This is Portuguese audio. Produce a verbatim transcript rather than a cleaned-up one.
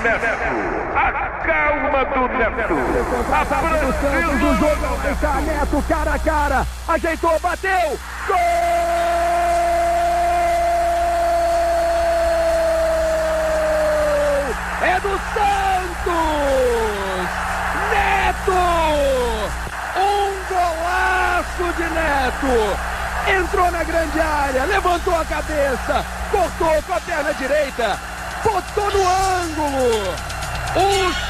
Neto. A calma do Neto. A do Santos, o jogo vai estar Neto, cara a cara. Ajeitou, bateu. Gol! É do Santos! Neto! Um golaço de Neto! Entrou na grande área, levantou a cabeça, cortou com a perna direita, botou no ângulo! O